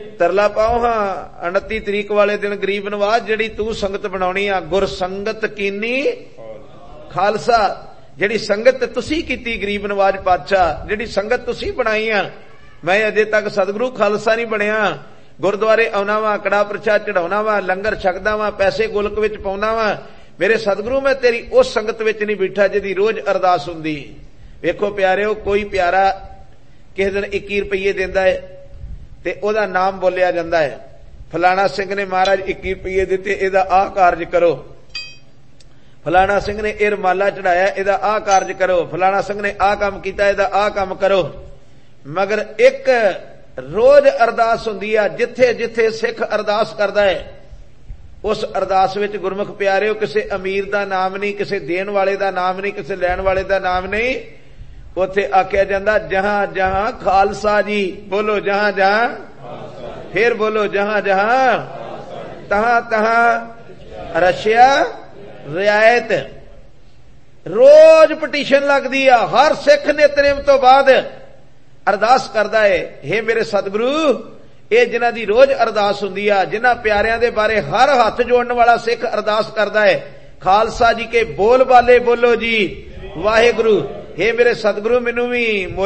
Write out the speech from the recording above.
ਤਰਲਾ ਪਾਓ ਹਾਂ 29 ਤਰੀਕ ਵਾਲੇ ਦਿਨ ਗਰੀਬ ਨਵਾਜ਼ ਜਿਹੜੀ ਤੂੰ ਸੰਗਤ ਬਣਾਉਣੀ ਆ, ਗੁਰ ਸੰਗਤ ਕੀਨੀ ਖਾਲਸਾ, ਜਿਹੜੀ ਸੰਗਤ ਤੁਸੀਂ ਕੀਤੀ ਗਰੀਬ ਨਵਾਜ਼ ਪਾਤਸ਼ਾਹ, ਜਿਹੜੀ ਸੰਗਤ ਤੁਸੀਂ ਬਣਾਈ ਆ, ਮੈਂ ਅਜੇ ਤੱਕ ਸਤਿਗੁਰੂ ਖਾਲਸਾ ਨਹੀਂ ਬਣਿਆ। ਗੁਰਦੁਆਰੇ ਆਉਣਾ ਵਾ, ਕੜਾ ਪ੍ਰਸ਼ਾਦ ਚੜਾਉਣਾ ਵਾ, ਲੰਗਰ ਛਕਦਾ ਵਾ, ਪੈਸੇ ਗੁਲਕ ਵਿੱਚ ਪਾਉਣਾ ਵਾ, ਮੇਰੇ ਸਤਿਗੁਰੂ ਮੈਂ ਤੇਰੀ ਉਸ ਸੰਗਤ ਵਿੱਚ ਨਹੀਂ ਬੈਠਾ ਜਿਹਦੀ ਰੋਜ਼ ਅਰਦਾਸ ਹੁੰਦੀ। ਵੇਖੋ ਪਿਆਰਿਓ, ਕੋਈ ਪਿਆਰਾ ਕਿਸੇ ਦਿਨ 21 ਰੁਪਈਏ ਦਿੰਦਾ ਹੈ ਤੇ ਉਹਦਾ ਨਾਮ ਬੋਲਿਆ ਜਾਂਦਾ ਹੈ, ਫਲਾਣਾ ਸਿੰਘ ਨੇ ਮਹਾਰਾਜ 21 ਰੁਪਈਏ ਦਿੱਤੇ, ਇਹਦਾ ਆਹ ਕਾਰਜ ਕਰੋ, ਫਲਾਣਾ ਸਿੰਘ ਨੇ ਇਹ ਰਮਾਲਾ ਚੜਾਇਆ, ਇਹਦਾ ਆਹ ਕਾਰਜ ਕਰੋ, ਫਲਾਣਾ ਸਿੰਘ ਨੇ ਆਹ ਕੰਮ ਕੀਤਾ, ਇਹਦਾ ਆਹ ਕੰਮ ਕਰੋ। ਮਗਰ ਇੱਕ ਰੋਜ਼ ਅਰਦਾਸ ਹੁੰਦੀ ਆ, ਜਿੱਥੇ ਜਿੱਥੇ ਸਿੱਖ ਅਰਦਾਸ ਕਰਦਾ ਹੈ ਉਸ ਅਰਦਾਸ ਵਿੱਚ ਗੁਰਮੁਖ ਪਿਆਰਿਓ ਕਿਸੇ ਅਮੀਰ ਦਾ ਨਾਮ ਨਹੀਂ, ਕਿਸੇ ਦੇਣ ਵਾਲੇ ਦਾ ਨਾਮ ਨਹੀਂ, ਕਿਸੇ ਲੈਣ ਵਾਲੇ ਦਾ ਨਾਮ ਨਹੀਂ। ਉੱਥੇ ਆਖਿਆ ਜਾਂਦਾ ਜਹਾਂ ਜਹਾਂ ਖਾਲਸਾ ਜੀ, ਬੋਲੋ ਜਹਾਂ ਜਹਾਂ, ਫਿਰ ਬੋਲੋ ਜਹਾਂ ਜਹਾਂ, ਤਹਾਂ ਤਹਾਂ ਰਸ਼ਿਆ ਰਿਆਇਤ। ਰੋਜ਼ ਪਟੀਸ਼ਨ ਲੱਗਦੀ ਆ, ਹਰ ਸਿੱਖ ਨਿਤਨੇਮ ਤੋਂ ਬਾਅਦ ਅਰਦਾਸ ਕਰਦਾ ਹੈ, ਹੇ ਮੇਰੇ ਸਤਿਗੁਰੂ, ਇਹ ਜਿਨ੍ਹਾਂ ਦੀ ਰੋਜ਼ ਅਰਦਾਸ ਹੁੰਦੀ ਆ, ਜਿਨ੍ਹਾਂ ਪਿਆਰਿਆਂ ਦੇ ਬਾਰੇ ਹਰ ਹੱਥ ਜੋੜਨ ਵਾਲਾ ਸਿੱਖ ਅਰਦਾਸ ਕਰਦਾ ਹੈ, ਖਾਲਸਾ ਜੀ ਕੇ ਬੋਲ ਬਾਲੇ ਬੋਲੋ ਜੀ ਵਾਹਿਗੁਰੂ, ਹੇ ਮੇਰੇ ਸਤਿਗੁਰੂ ਮੈਨੂੰ ਵੀ